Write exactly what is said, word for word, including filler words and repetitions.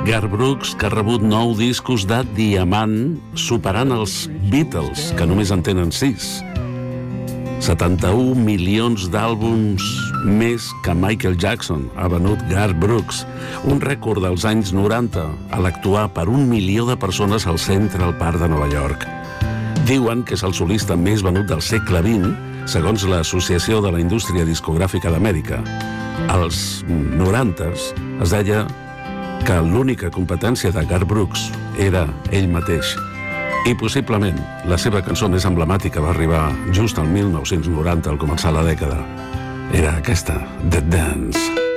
Garth Brooks, que ha rebut nou discos de diamant, superant els Beatles, que només en tenen sis. setanta-un milions d'àlbums més que Michael Jackson ha venut Garth Brooks, un rècord dels anys noranta, a l'actuar per un milió de persones al Central Park de Nova York. Diuen que és el solista més venut del segle vint, segons l'Associació de la Indústria Discogràfica d'Amèrica. Als norantes es deia que l'única competència de Garth Brooks era ell mateix. I possiblement la seva cançó més emblemàtica va arribar just al mil nou-cents noranta, al començar la dècada. Era aquesta, The Dance.